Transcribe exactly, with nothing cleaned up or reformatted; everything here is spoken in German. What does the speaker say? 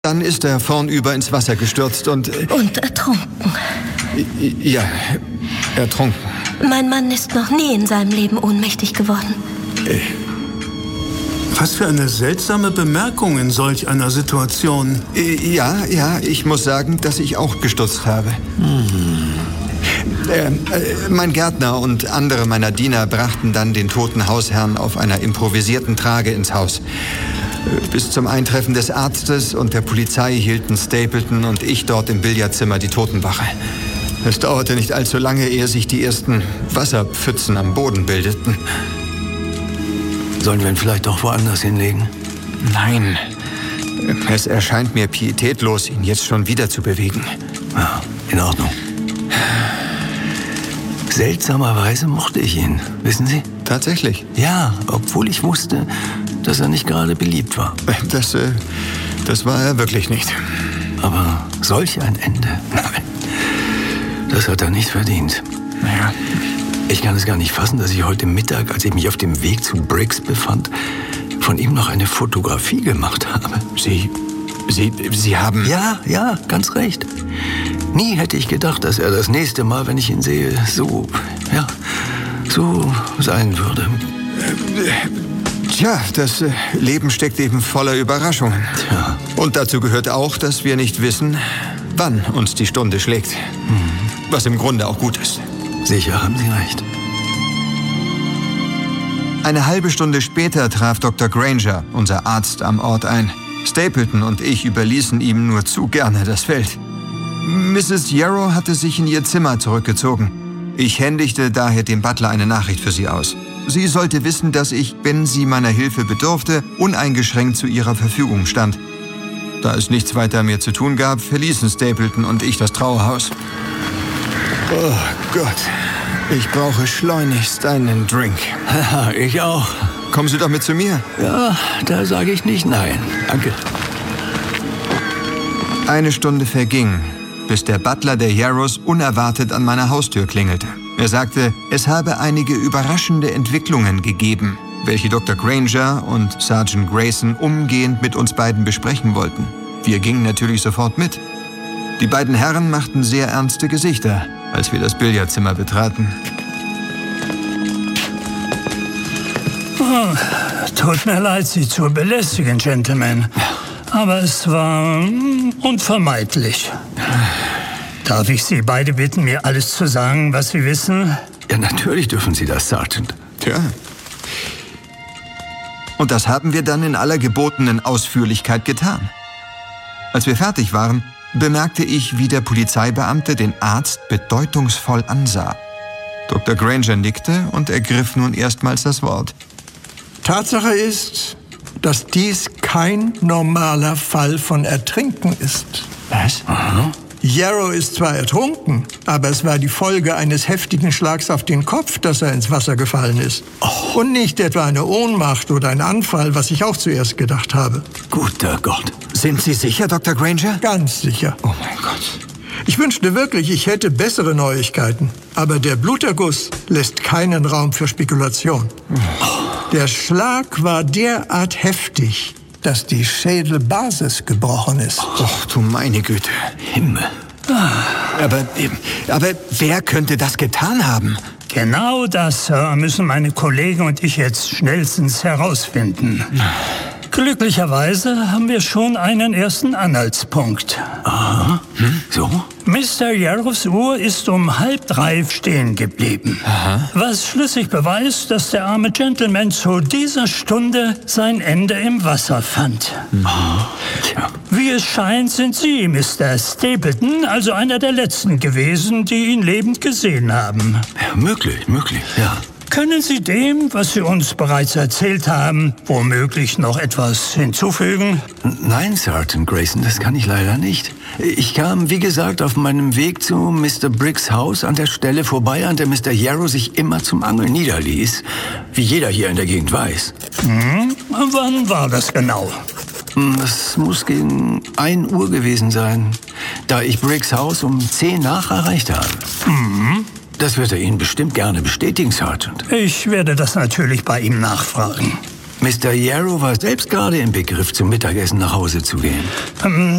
Dann ist er vornüber ins Wasser gestürzt und... Und ertrunken. Ja, ertrunken. Mein Mann ist noch nie in seinem Leben ohnmächtig geworden. Was für eine seltsame Bemerkung in solch einer Situation. Ja, ja, ich muss sagen, dass ich auch gestutzt habe. Hm. Äh, äh, mein Gärtner und andere meiner Diener brachten dann den toten Hausherrn auf einer improvisierten Trage ins Haus. Bis zum Eintreffen des Arztes und der Polizei hielten Stapleton und ich dort im Billardzimmer die Totenwache. Es dauerte nicht allzu lange, ehe sich die ersten Wasserpfützen am Boden bildeten. Sollen wir ihn vielleicht doch woanders hinlegen? Nein. Es erscheint mir pietätlos, ihn jetzt schon wieder zu bewegen. Ja, in Ordnung. Seltsamerweise mochte ich ihn, wissen Sie? Tatsächlich? Ja, obwohl ich wusste, dass er nicht gerade beliebt war. Das, äh, das war er wirklich nicht. Aber solch ein Ende, nein, das hat er nicht verdient. Naja. Ich kann es gar nicht fassen, dass ich heute Mittag, als ich mich auf dem Weg zu Briggs befand, von ihm noch eine Fotografie gemacht habe. Sie, Sie, Sie haben... Ja, ja, ganz recht. Nie hätte ich gedacht, dass er das nächste Mal, wenn ich ihn sehe, so, ja, so sein würde. Tja, das äh, Leben steckt eben voller Überraschungen. Tja. Und dazu gehört auch, dass wir nicht wissen, wann uns die Stunde schlägt. Hm. Was im Grunde auch gut ist. Sicher haben Sie recht. Eine halbe Stunde später traf Doktor Granger, unser Arzt, am Ort ein. Stapleton und ich überließen ihm nur zu gerne das Feld. Misses Yarrow hatte sich in ihr Zimmer zurückgezogen. Ich händigte daher dem Butler eine Nachricht für sie aus. Sie sollte wissen, dass ich, wenn sie meiner Hilfe bedurfte, uneingeschränkt zu ihrer Verfügung stand. Da es nichts weiter mehr zu tun gab, verließen Stapleton und ich das Trauerhaus. Oh Gott, ich brauche schleunigst einen Drink. Ja, ich auch. Kommen Sie doch mit zu mir. Ja, da sage ich nicht nein. Danke. Eine Stunde verging, bis der Butler der Yarrows unerwartet an meiner Haustür klingelte. Er sagte, es habe einige überraschende Entwicklungen gegeben, welche Doktor Granger und Sergeant Grayson umgehend mit uns beiden besprechen wollten. Wir gingen natürlich sofort mit. Die beiden Herren machten sehr ernste Gesichter, als wir das Billardzimmer betraten. Oh, tut mir leid, Sie zu belästigen, Gentlemen. Aber es war unvermeidlich. Darf ich Sie beide bitten, mir alles zu sagen, was Sie wissen? Ja, natürlich dürfen Sie das, Sergeant. Tja. Und das haben wir dann in aller gebotenen Ausführlichkeit getan. Als wir fertig waren, bemerkte ich, wie der Polizeibeamte den Arzt bedeutungsvoll ansah. Doktor Granger nickte und ergriff nun erstmals das Wort. Tatsache ist, dass dies kein normaler Fall von Ertrinken ist. Was? Aha. Yarrow ist zwar ertrunken, aber es war die Folge eines heftigen Schlags auf den Kopf, dass er ins Wasser gefallen ist. Oh. Und nicht etwa eine Ohnmacht oder ein Anfall, was ich auch zuerst gedacht habe. Guter Gott. Sind Sie sicher, Doktor Granger? Ganz sicher. Oh mein Gott. Ich wünschte wirklich, ich hätte bessere Neuigkeiten. Aber der Bluterguss lässt keinen Raum für Spekulation. Oh. Der Schlag war derart heftig, dass die Schädelbasis gebrochen ist. Ach du meine Güte. Himmel. Aber, aber wer könnte das getan haben? Genau das, Sir, müssen meine Kollegen und ich jetzt schnellstens herausfinden. Glücklicherweise haben wir schon einen ersten Anhaltspunkt. Aha. Hm? So? Mister Yarrows Uhr ist um halb drei stehen geblieben. Aha. Was schlüssig beweist, dass der arme Gentleman zu dieser Stunde sein Ende im Wasser fand. Aha. Tja. Wie es scheint, sind Sie, Mister Stapleton, also einer der Letzten gewesen, die ihn lebend gesehen haben. Ja, möglich, möglich, ja. Können Sie dem, was Sie uns bereits erzählt haben, womöglich noch etwas hinzufügen? Nein, Sergeant Grayson, das kann ich leider nicht. Ich kam, wie gesagt, auf meinem Weg zu Mister Briggs' Haus an der Stelle vorbei, an der Mister Yarrow sich immer zum Angeln niederließ, wie jeder hier in der Gegend weiß. Hm, wann war das genau? Das muss gegen ein Uhr gewesen sein, da ich Briggs' Haus um zehn nach erreicht habe. Mhm. Das wird er Ihnen bestimmt gerne bestätigen, Sergeant. Ich werde das natürlich bei ihm nachfragen. Mister Yarrow war selbst gerade im Begriff, zum Mittagessen nach Hause zu gehen. Ähm,